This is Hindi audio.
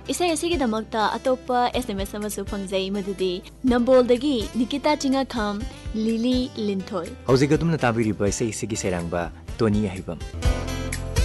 इसे असिगीदमक्ता अतोप्पा SMS अमसु फंगजै मदुदि नम्बोलदगी निकिता चिंगाखम लिली लिंथोय हौजिक अदुमना ताबिरिबा इसे इसेगी सेरांबा टोनी अहिबम